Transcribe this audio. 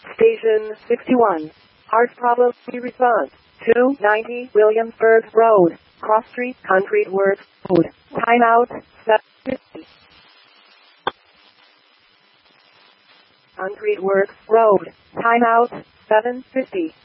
Station 61. Heart problem. Response. 290 Williamsburg Road. Cross Street. Concrete Works. Road. Timeout. 750. Concrete Works Road. Timeout. 750.